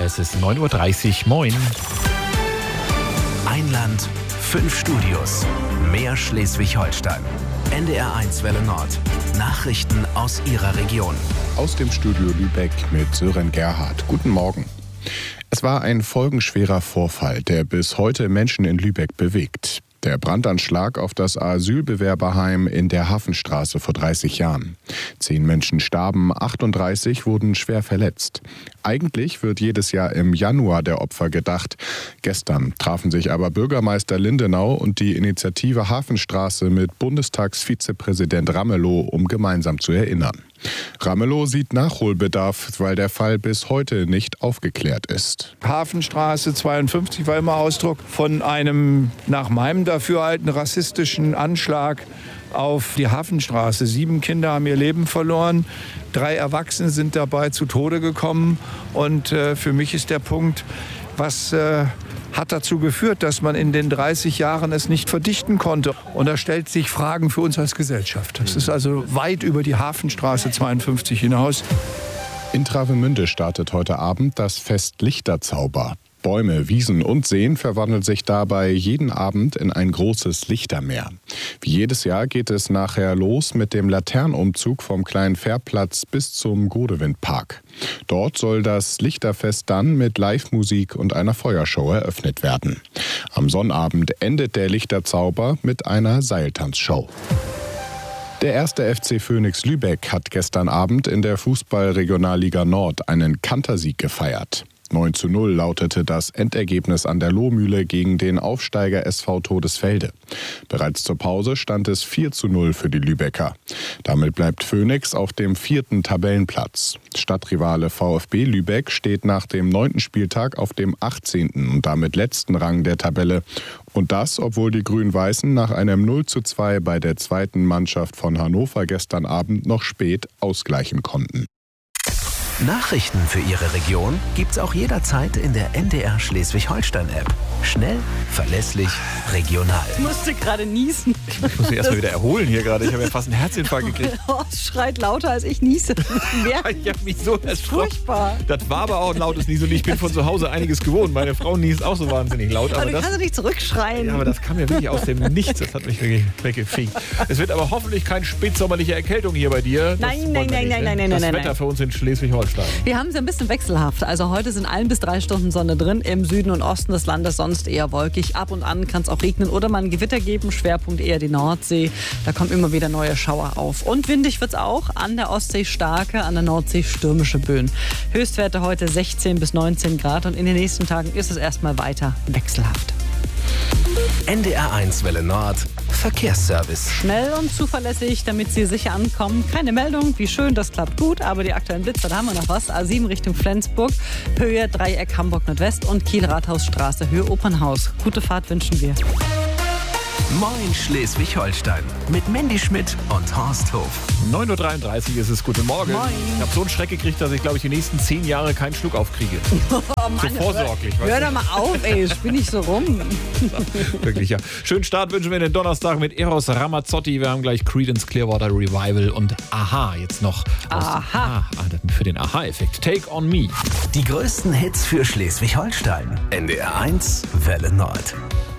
Es ist 9.30 Uhr. Moin. Ein Land, 5 Studios. Mehr Schleswig-Holstein. NDR1 Welle Nord. Nachrichten aus Ihrer Region. Aus dem Studio Lübeck mit Sören Gerhardt. Guten Morgen. Es war ein folgenschwerer Vorfall, der bis heute Menschen in Lübeck bewegt. Der Brandanschlag auf das Asylbewerberheim in der Hafenstraße vor 30 Jahren. 10 Menschen starben, 38 wurden schwer verletzt. Eigentlich wird jedes Jahr im Januar der Opfer gedacht. Gestern trafen sich aber Bürgermeister Lindenau und die Initiative Hafenstraße mit Bundestagsvizepräsident Ramelow, um gemeinsam zu erinnern. Ramelow sieht Nachholbedarf, weil der Fall bis heute nicht aufgeklärt ist. Hafenstraße 52 war immer Ausdruck von einem, nach meinem Dafürhalten, rassistischen Anschlag auf die Hafenstraße. 7 Kinder haben ihr Leben verloren, 3 Erwachsene sind dabei zu Tode gekommen. Und für mich ist der Punkt, was hat dazu geführt, dass man in den 30 Jahren es nicht verdichten konnte. Und da stellt sich Fragen für uns als Gesellschaft. Das ist also weit über die Hafenstraße 52 hinaus. In Travemünde startet heute Abend das Fest Lichterzauber. Bäume, Wiesen und Seen verwandeln sich dabei jeden Abend in ein großes Lichtermeer. Wie jedes Jahr geht es nachher los mit dem Laternenumzug vom kleinen Fährplatz bis zum Godewindpark. Dort soll das Lichterfest dann mit Live-Musik und einer Feuershow eröffnet werden. Am Sonnabend endet der Lichterzauber mit einer Seiltanzshow. Der 1. FC Phönix Lübeck hat gestern Abend in der Fußball-Regionalliga Nord einen Kantersieg gefeiert. 9:0 lautete das Endergebnis an der Lohmühle gegen den Aufsteiger SV Todesfelde. Bereits zur Pause stand es 4:0 für die Lübecker. Damit bleibt Phönix auf dem 4. Tabellenplatz. Stadtrivale VfB Lübeck steht nach dem 9. Spieltag auf dem 18. und damit letzten Rang der Tabelle. Und das, obwohl die Grün-Weißen nach einem 0:2 bei der zweiten Mannschaft von Hannover gestern Abend noch spät ausgleichen konnten. Nachrichten für Ihre Region gibt's auch jederzeit in der NDR Schleswig-Holstein-App. Schnell, verlässlich, regional. Ich musste gerade niesen. Ich muss mich erst mal wieder erholen hier gerade. Ich habe ja fast einen Herzinfarkt gekriegt. Horst schreit lauter, als ich niese. Ich habe mich so erschrocken. Furchtbar. Das war aber auch ein lautes Niesen und ich bin von zu Hause einiges gewohnt. Meine Frau niest auch so wahnsinnig laut. Aber du kannst doch nicht zurückschreien. Ja, aber das kam ja wirklich aus dem Nichts. Das hat mich wirklich weggefegt. Es wird aber hoffentlich keine spätsommerliche Erkältung hier bei dir. Nein. Das Wetter für uns in Schleswig-Holstein. Wir haben es ein bisschen wechselhaft. Also heute sind 1 bis 3 Stunden Sonne drin. Im Süden und Osten des Landes sonst eher wolkig. Ab und an kann es auch regnen oder mal ein Gewitter geben. Schwerpunkt eher die Nordsee. Da kommen immer wieder neue Schauer auf. Und windig wird es auch. An der Ostsee starke, an der Nordsee stürmische Böen. Höchstwerte heute 16 bis 19 Grad. Und in den nächsten Tagen ist es erstmal weiter wechselhaft. NDR1 Welle Nord. Verkehrsservice. Schnell und zuverlässig, damit Sie sicher ankommen. Keine Meldung, wie schön, das klappt gut. Aber die aktuellen Blitzer, da haben wir noch was. A7 Richtung Flensburg, Höhe Dreieck Hamburg Nordwest und Kiel-Rathausstraße, Höhe Opernhaus. Gute Fahrt wünschen wir. Moin Schleswig-Holstein mit Mandy Schmidt und Horst Hof. 9.33 Uhr ist es. Guten Morgen. Moin. Ich habe so einen Schreck gekriegt, dass ich, glaube ich, die nächsten 10 Jahre keinen Schluck aufkriege. Oh Mann, so vorsorglich. Hör doch mal auf, ey. Spinn nicht so rum. Wirklich, ja. Schönen Start wünschen wir den Donnerstag mit Eros Ramazzotti. Wir haben gleich Creedence Clearwater Revival und Aha jetzt noch. Aha. Für den Aha-Effekt. Take on Me. Die größten Hits für Schleswig-Holstein. NDR1 Welle Nord.